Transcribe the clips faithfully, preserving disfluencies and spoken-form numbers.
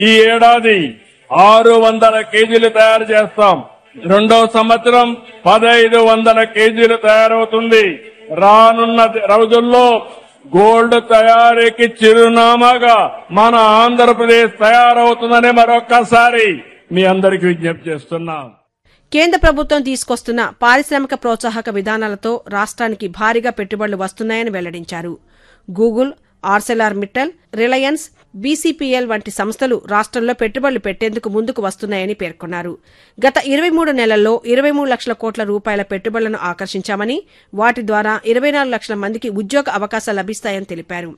ఈ ఏడాది ఆరు వందల కేజీలు తయారు చేస్తాం. రెండో సంవత్సరం పదహైదు వందల కేజీలు తయారవుతుంది. రానున్న రోజుల్లో గోల్డ్ తయారీకి చిరునామాగా మన ఆంధ్రప్రదేశ్ తయారవుతుందని మరొక్కసారి మీ అందరికీ విజ్ఞప్తి చేస్తున్నాం. కేంద్ర ప్రభుత్వం తీసుకొస్తున్న పారిశ్రామిక ప్రోత్సాహక విధానాలతో రాష్ట్రానికి భారీగా పెట్టుబడులు వస్తున్నాయని వెల్లడించారు. Google, Arcelor Mittal, Reliance, BCPL వంటి సంస్థలు రాష్ట్రంలో పెట్టుబడులు పెట్టేందుకు ముందుకు వస్తున్నాయని పేర్కొన్నారు. గత ఇరవై మూడు నెలల్లో ఇరవై మూడు లక్షల కోట్ల రూపాయల పెట్టుబడులను ఆకర్షించామని, వాటి ద్వారా ఇరవై నాలుగు లక్షల మందికి ఉద్యోగ అవకాశాలు లభిస్తాయని తెలిపారు.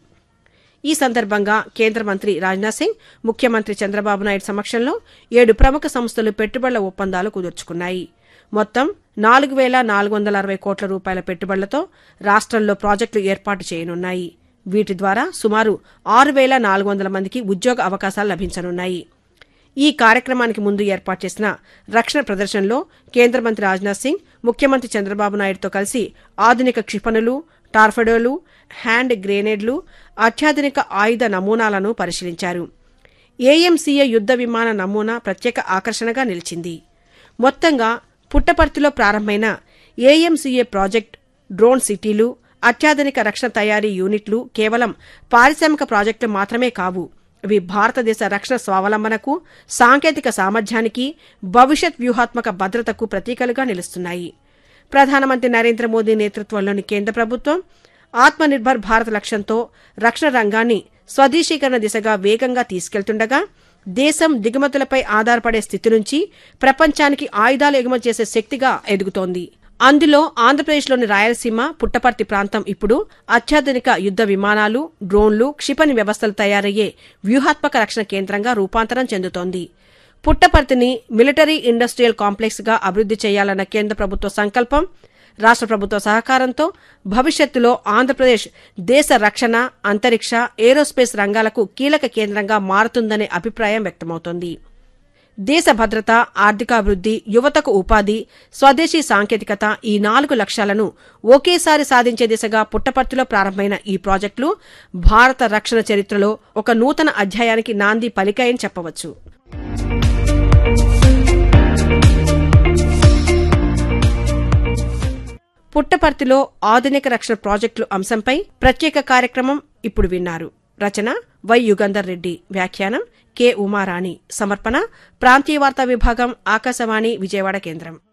ఈ సందర్భంగా కేంద్ర మంత్రి రాజ్నాథ్ సింగ్, ముఖ్యమంత్రి చంద్రబాబు నాయుడు సమక్షంలో ఏడు ప్రముఖ సంస్థలు పెట్టుబడుల ఒప్పందాలు కుదుర్చుకున్నాయి. మొత్తం నాలుగు వేల నాలుగు వందల అరవై కోట్ల రూపాయల పెట్టుబడులతో రాష్ట్రంలో ప్రాజెక్టులు ఏర్పాటు చేయనున్నాయి. వీటి ద్వారా సుమారు ఆరు వేల నాలుగు వందల మందికి ఉద్యోగ అవకాశాలు లభించనున్నాయి. ఈ కార్యక్రమానికి ముందు ఏర్పాటు చేసిన రక్షణ ప్రదర్శనలో కేంద్ర మంత్రి రాజ్నాథ్ సింగ్, ముఖ్యమంత్రి చంద్రబాబు నాయుడుతో కలిసి ఆధునిక క్షిపణులు, టార్ఫెడోలు, హ్యాండ్ గ్రెనేడ్లు, అత్యాధునిక ఆయుధ నమూనాలను పరిశీలించారు. ఏఎంసీఏ యుద్ద విమాన నమూనా ప్రత్యేక ఆకర్షణగా నిలిచింది. మొత్తంగా పుట్టపర్తిలో ప్రారంభమైన ఏఎంసీఏ ప్రాజెక్ట్, డ్రోన్ సిటీలు, అత్యాధునిక రక్షణ తయారీ యూనిట్లు కేవలం పారిశ్రామిక ప్రాజెక్టులు మాత్రమే కావు. ఇవి భారతదేశ రక్షణ స్వావలంబనకు, సాంకేతిక సామర్థ్యానికి, భవిష్యత్ వ్యూహాత్మక భద్రతకు ప్రతీకలుగా నిలుస్తున్నాయి. ప్రధానమంత్రి నరేంద్ర మోదీ నేతృత్వంలోని కేంద్ర ప్రభుత్వం ఆత్మనిర్భర్ భారత్ లక్ష్యంతో రక్షణ రంగాన్ని స్వదేశీకరణ దిశగా వేగంగా తీసుకెళ్తుండగా, దేశం దిగుమతులపై ఆధారపడే స్థితి నుంచి ప్రపంచానికి ఆయుధాలు ఎగుమతి చేసే శక్తిగా ఎదుగుతోంది. అందులో ఆంధ్రప్రదేశ్లోని రాయలసీమ, పుట్టపర్తి ప్రాంతం ఇప్పుడు అత్యాధునిక యుద్ద విమానాలు, డ్రోన్లు, క్షిపణి వ్యవస్థలు తయారయ్యే వ్యూహాత్మక రక్షణ కేంద్రంగా రూపాంతరం చెందుతోంది. పుట్టపర్తిని మిలిటరీ ఇండస్ట్రియల్ కాంప్లెక్స్ గా అభివృద్ది చేయాలన్న కేంద్ర ప్రభుత్వ సంకల్పం, రాష్ట్ర ప్రభుత్వ సహకారంతో భవిష్యత్తులో ఆంధ్రప్రదేశ్ దేశ రక్షణ, అంతరిక్ష, ఏరోస్పేస్ రంగాలకు కీలక కేంద్రంగా మారుతుందనే అభిప్రాయం వ్యక్తమవుతోంది. దేశ భద్రత, ఆర్థికాభివృద్ది, యువతకు ఉపాధి, స్వదేశీ సాంకేతికత ఈ నాలుగు లక్ష్యాలను ఒకేసారి సాధించే దిశగా పుట్టపర్తిలో ప్రారంభమైన ఈ ప్రాజెక్టులు భారత రక్షణ చరిత్రలో ఒక నూతన అధ్యాయానికి నాంది పలికాయని చెప్పవచ్చు. పుట్టపర్తిలో ఆధునిక రక్షణ ప్రాజెక్టులు అంశంపై ప్రత్యేక కార్యక్రమం ఇప్పుడు విన్నారు. రచన వై యుగంధర్ రెడ్డి, వ్యాఖ్యానం కె ఉమారాణి, సమర్పణ ప్రాంతీయ వార్తా విభాగం, ఆకాశవాణి విజయవాడ కేంద్రం.